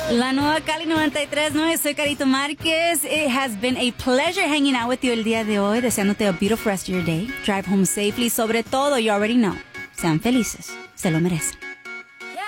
La nueva Cali 93.9, soy Carito Márquez. It has been a pleasure hanging out with you el día de hoy, deseándote a beautiful rest of your day. Drive home safely, sobre todo, you already know. Sean felices, se lo merecen.